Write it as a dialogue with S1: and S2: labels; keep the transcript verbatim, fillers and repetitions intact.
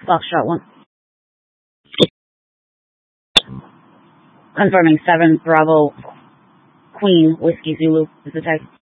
S1: Foxtrot one. Confirming seven Bravo Queen Whiskey Zulu is the type.